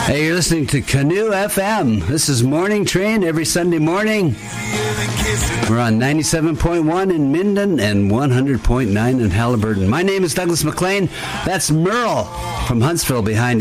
Hey, you're listening to Canoe FM. This is Morning Train every Sunday morning. We're on 97.1 in Minden and 100.9 in Haliburton. My name is Douglas McLean. That's Merle from Huntsville behind